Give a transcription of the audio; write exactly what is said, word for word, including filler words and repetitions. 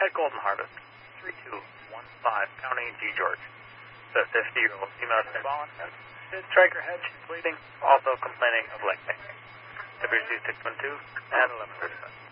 at Golden Harvest, three two one five, County G. George. The fifty-year-old female has fallen and did strike her head. She's bleeding, also complaining of leg pain. W C six one two at eleven thirty-five.